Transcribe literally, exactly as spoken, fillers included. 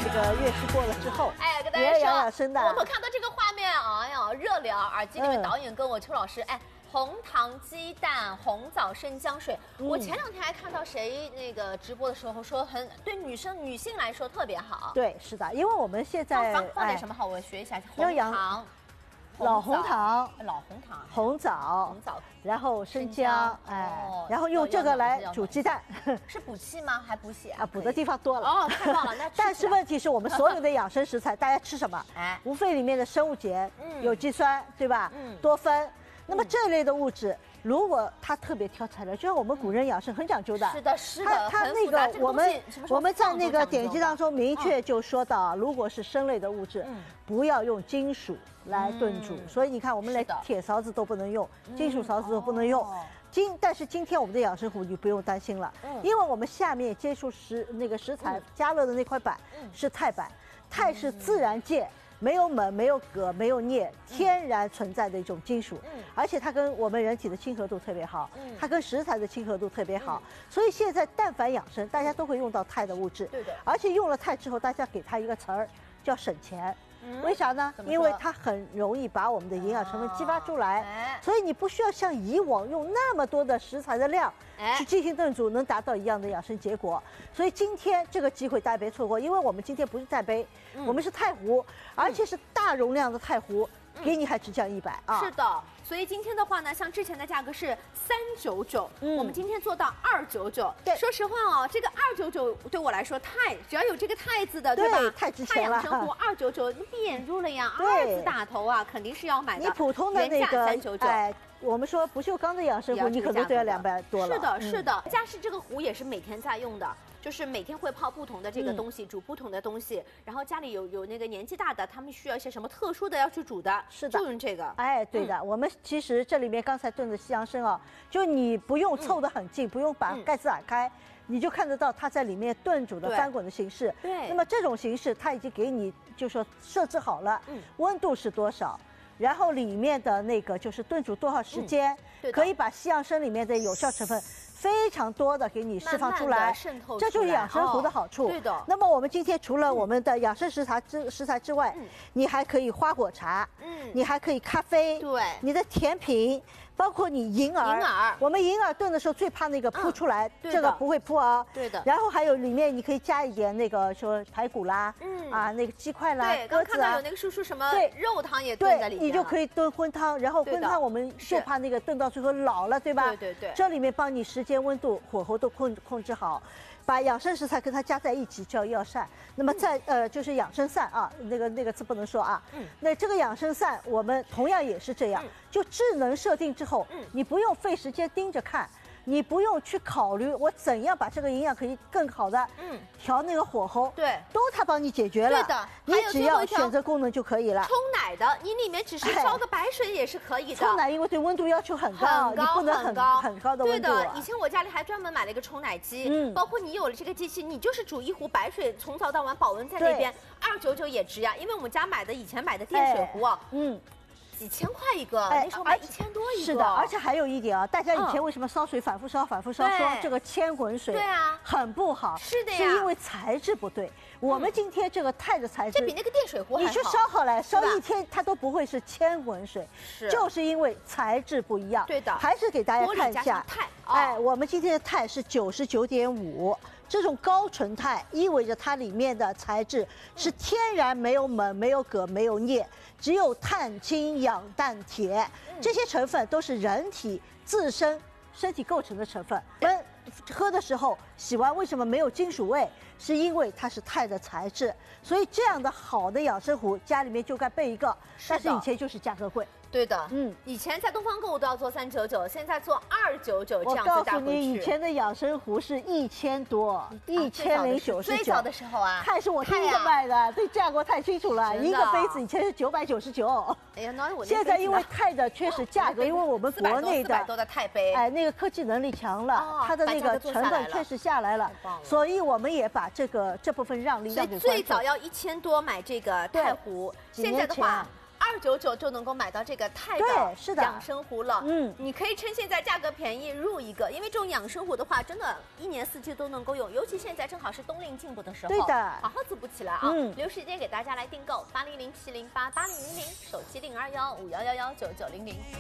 这个月事过了之后， 哎，跟大家也说， 养养生的。 我们看到这个画面，哎呀，热聊。耳机里面导演跟我邱老师，哎。 红糖鸡蛋、红枣生姜水，嗯、我前两天还看到谁那个直播的时候说很对女生女性来说特别好。 对，是的，因为我们现在放放点什么好？我学一下。红糖、 老红糖、 老红糖、 红枣、 红枣， 然后生姜，哎，然后用这个来煮鸡蛋， 是补气吗？还补血啊？补的地方多了。 哦，太棒了！那但是问题是我们所有的养生食材，大家吃什么？ 哎， 无非里面的生物碱、有机酸，对吧？嗯，多酚。 那么这类的物质，如果它特别挑材料，就像我们古人养生很讲究的。 是的，是的。 它它那个我们我们在那个典籍当中明确就说到，如果是生类的物质，不要用金属来炖煮。所以你看，我们连铁勺子都不能用，金属勺子都不能用。今但是今天我们的养生壶你不用担心了，因为我们下面接触食那个食材加热的那块板是钛板，钛是自然界。 没有锰，没有铬，没有镍，天然存在的一种金属，嗯，而且它跟我们人体的亲和度特别好，嗯，它跟食材的亲和度特别好，所以现在但凡养生，大家都会用到钛的物质，对的，而且用了钛之后，大家给它一个词儿叫省钱。 为啥呢？因为它很容易把我们的营养成分激发出来，所以你不需要像以往用那么多的食材的量去进行炖煮，能达到一样的养生结果。所以今天这个机会大家别错过，因为我们今天不是钛杯，我们是钛壶，而且是大容量的钛壶，给你还只降一百啊！ 是的。 所以今天的话呢，像之前的价格是三九九，我们今天做到二九九。对，说实话哦，这个二九九对我来说太，只要有这个钛字的，对吧？ 太值钱了。 太养生壶二九九，你闭眼入了呀，二字打头啊，肯定是要买的。 你普通的那个三九九， 哎，我们说不锈钢的养生壶，你可能都要两百多了。 是的，是的。家氏这个壶也是每天在用的。 就是每天会泡不同的这个东西，嗯、煮不同的东西。然后家里有有那个年纪大的，他们需要一些什么特殊的要去煮的， 是的， 就用这个。 哎，对的，嗯、我们其实这里面刚才炖的西洋参啊，就你不用凑得很近，嗯、不用把盖子打开，嗯、你就看得到它在里面炖煮的翻滚的形式。对。那么这种形式，它已经给你就说设置好了，嗯、温度是多少，然后里面的那个就是炖煮多少时间，嗯、可以把西洋参里面的有效成分。 非常多的给你释放出来， 渗透这就是养生壶的好处。 对的。 那么我们今天除了我们的养生食材之食材之外，你还可以花果茶，嗯，你还可以咖啡，对，你的甜品，包括你银耳。银耳，我们银耳炖的时候最怕那个扑出来，这个不会扑啊。对的。然后还有里面你可以加一点那个说排骨啦，嗯啊那个鸡块啦， 对，刚看到有那个叔叔什么肉汤也炖在里面， 你就可以炖荤汤，然后荤汤我们就怕那个炖到最后老了，对吧？对对对。这里面帮你时间。 温度、火候都控控制好，把养生食材跟它加在一起叫药膳。那么在、嗯、呃就是养生膳啊，那个那个字不能说啊。嗯。那这个养生膳我们同样也是这样，嗯、就智能设定之后，嗯、你不用费时间盯着看。 你不用去考虑我怎样把这个营养可以更好的嗯调那个火候，对，都它帮你解决了。对的，你只要选择功能就可以了。 冲奶的，你里面只是烧个白水也是可以的。 冲奶因为对温度要求很高， 很高你不能很高很高的温度。 对的，以前我家里还专门买了一个冲奶机，嗯，包括你有了这个机器，你就是煮一壶白水，从早到晚保温在那边，二九九也值呀。因为我们家买的以前买的电水壶啊，嗯。 几千块一个，那时候买一千多一个。 是的，而且还有一点啊，大家以前为什么烧水反复烧、反复烧，说这个千滚水，对啊，很不好。是的呀，是因为材质不对。我们今天这个钛的材质， 这比那个电水壶还好。 你去烧好了，烧一天它都不会是千滚水，是，就是因为材质不一样。对的，还是给大家看一下钛。哎，我们今天的钛是九十九点五。 这种高纯钛意味着它里面的材质是天然，没有锰、没有铬、没有镍，只有碳、氢、氧、氮、铁，这些成分都是人体自身身体构成的成分。我们喝的时候洗完为什么没有金属味？是因为它是钛的材质。所以这样的好的养生壶，家里面就该备一个。但是以前就是价格贵。 对的，嗯，以前在东方购物都要做三九九，现在做二九九，这样子我告诉你，以前的养生壶是一千多，一千零九十九。 最早的时候啊， 钛是我第一个买的，对价格太清楚了。一个杯子以前是九百九十九，哎呀，那我现在因为钛的确实价格，因为我们国内的四百多的钛杯， 哎，那个科技能力强了，它的那个成本确实下来了，所以我们也把这个这部分让利让给观众。 所以最早要一千多买这个钛壶，现在的话。 二九九就能够买到这个钛的养生壶了。嗯，你可以趁现在价格便宜入一个，因为这种养生壶的话，真的，一年四季都能够用，尤其现在正好是冬令进补的时候， 对的， 好好滋补起来啊！嗯，留时间给大家来订购八零零七零八八零零零，手机零二幺五幺幺幺九九零零。